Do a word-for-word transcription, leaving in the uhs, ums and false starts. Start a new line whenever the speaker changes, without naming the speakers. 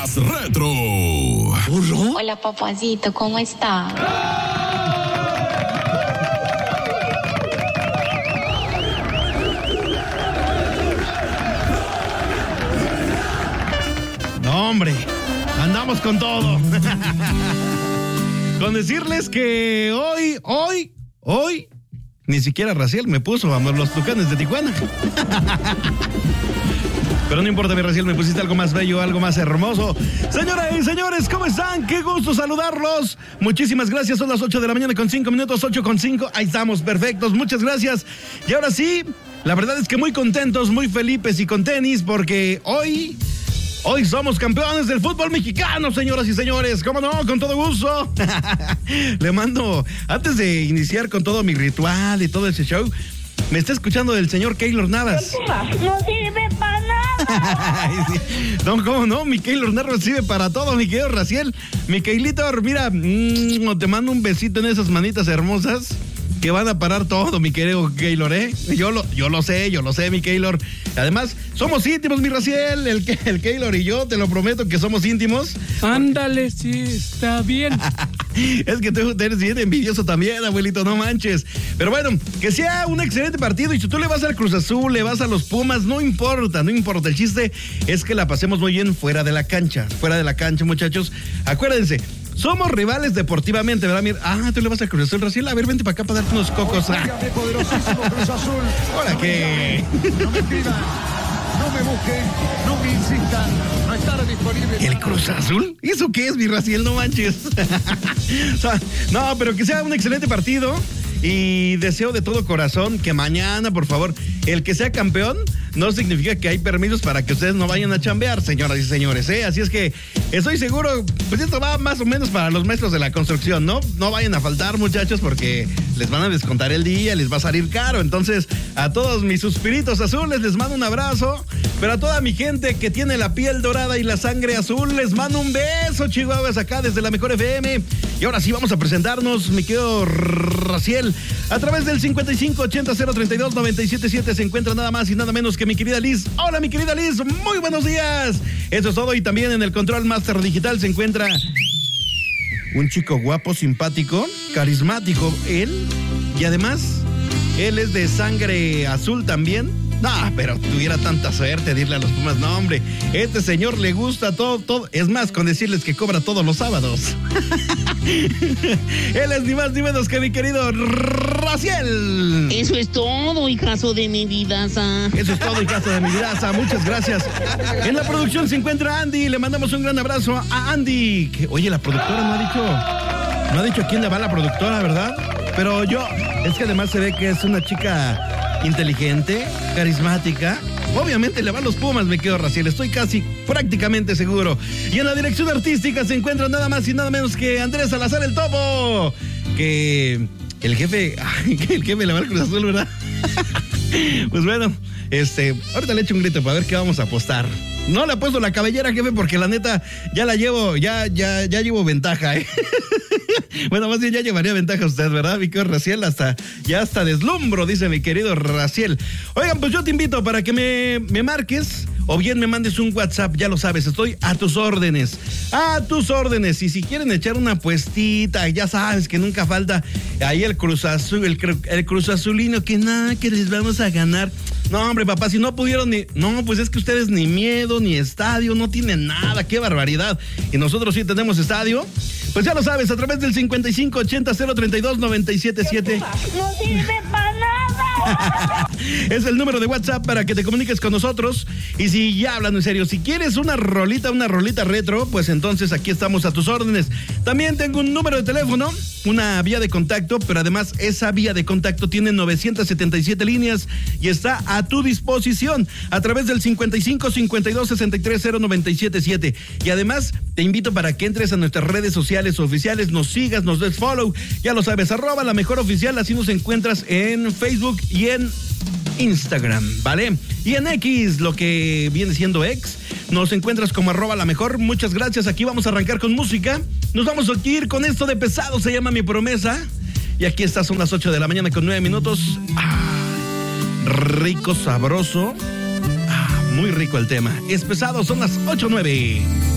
más retro.
Hola, papacito, ¿cómo está?
No, hombre, andamos con todo. Con decirles que hoy, hoy, hoy, ni siquiera Raciel me puso a los Tucanes de Tijuana. Pero no importa, mi Raciel, me pusiste algo más bello, algo más hermoso. Señoras y señores, ¿cómo están? Qué gusto saludarlos. Muchísimas gracias, son las ocho de la mañana con cinco minutos, ocho con cinco. Ahí estamos, perfectos, muchas gracias. Y ahora sí, la verdad es que muy contentos, muy felices y con tenis, porque hoy... Hoy somos campeones del fútbol mexicano, señoras y señores. ¿Cómo no? Con todo gusto. Le mando, antes de iniciar con todo mi ritual y todo ese show, me está escuchando el señor Keylor Navas.
No sirve para nada.
No, ¿cómo no? Mi Keylor Navas sirve para todo, mi querido Raciel. Mi Keylito, mira, mmm, te mando un besito en esas manitas hermosas que van a parar todo, mi querido Keylor, ¿eh? Yo lo, yo lo sé, yo lo sé, mi Keylor. Además, somos íntimos, mi Raciel, el, el Keylor y yo, te lo prometo que somos íntimos.
Ándale, sí, está bien.
Es que tú eres bien envidioso también, abuelito, no manches. Pero bueno, que sea un excelente partido, y si tú le vas al Cruz Azul, le vas a los Pumas, no importa, no importa. El chiste es que la pasemos muy bien fuera de la cancha, fuera de la cancha, muchachos. Acuérdense, somos rivales deportivamente, ¿verdad? Mira, ah, tú le vas al Cruz Azul, Raciel. A ver, vente para acá para darte unos cocos. Ah.
Poderosísimo Cruz Azul.
¿Ahora qué?
No me pidan, no me busquen, no me insistan. No estará disponible.
¿El Cruz Azul? ¿Eso qué es, mi Raciel? No manches. O sea, no, pero que sea un excelente partido. Y deseo de todo corazón que mañana, por favor, el que sea campeón no significa que hay permisos para que ustedes no vayan a chambear, señoras y señores, ¿eh? Así es que estoy seguro, pues esto va más o menos para los maestros de la construcción, ¿no? No vayan a faltar, muchachos, porque les van a descontar el día, les va a salir caro. Entonces, a todos mis suspiritos azules les mando un abrazo, pero a toda mi gente que tiene la piel dorada y la sangre azul, les mando un beso, chihuahuas, acá desde la Mejor F M. Y ahora sí vamos a presentarnos, mi querido Raciel. A través del cincuenta y cinco ochenta cero treinta y dos noventa y siete siete se encuentra nada más y nada menos que mi querida Liz. Hola, mi querida Liz, muy buenos días. Eso es todo, y también en el Control Master Digital se encuentra un chico guapo, simpático, carismático, él, y además, él es de sangre azul también. No, pero tuviera tanta suerte de irle a los Pumas. No, hombre, este señor le gusta todo, todo. Es más, con decirles que cobra todos los sábados. Él es ni más ni menos que mi querido Raciel.
Eso es todo, hijazo de mi vidaza.
Eso es todo, hijazo de mi vidaza. Muchas gracias. En la producción se encuentra Andy. Le mandamos un gran abrazo a Andy. Que, oye, la productora no ha dicho, no ha dicho a quién le va la productora, ¿verdad? Pero yo, es que además se ve que es una chica inteligente, carismática. Obviamente le van los Pumas, me quedo Raciel, estoy casi prácticamente seguro. Y en la dirección artística se encuentra nada más y nada menos que Andrés Salazar el Topo. Que el jefe, ay, que el jefe le va al Cruz Azul, ¿verdad? Pues bueno, este, ahorita le echo un grito para ver qué vamos a apostar. No le he puesto la cabellera, jefe, porque la neta ya la llevo, ya, ya, ya llevo ventaja, ¿eh? Bueno, más bien ya llevaría ventaja usted, ¿verdad, mi querido Raciel? Hasta, ya hasta deslumbro, dice mi querido Raciel. Oigan, pues yo te invito para que me, me marques o bien me mandes un WhatsApp, ya lo sabes, estoy a tus órdenes, a tus órdenes. Y si quieren echar una puestita, ya sabes que nunca falta ahí el Cruz Azul, el, el Cruz Azulino, que nada, que les vamos a ganar. No, hombre, papá, si no pudieron ni... No, pues es que ustedes ni miedo, ni estadio, no tienen nada, qué barbaridad. Y nosotros sí tenemos estadio. Pues ya lo sabes, a través del cincuenta y cinco ochenta cero treinta y dos noventa y siete siete.
No sirve para nada.
Es el número de WhatsApp para que te comuniques con nosotros. Y si ya hablando en serio, si quieres una rolita, una rolita retro, pues entonces aquí estamos a tus órdenes. También tengo un número de teléfono, una vía de contacto, pero además esa vía de contacto tiene novecientas setenta y siete líneas y está a tu disposición a través del cincuenta y cinco cincuenta y dos sesenta y tres cero noventa y siete siete. Y además te invito para que entres a nuestras redes sociales oficiales, nos sigas, nos des follow, ya lo sabes, arroba la mejor oficial, así nos encuentras en Facebook y en Instagram, ¿vale? Y en X, lo que viene siendo X, nos encuentras como arroba la mejor. Muchas gracias, aquí vamos a arrancar con música. Nos vamos a ir con esto de pesado, se llama Mi Promesa. Y aquí está, son las ocho de la mañana con nueve minutos. Ah, rico, sabroso. Ah, muy rico el tema. Es pesado, son las ocho nueve.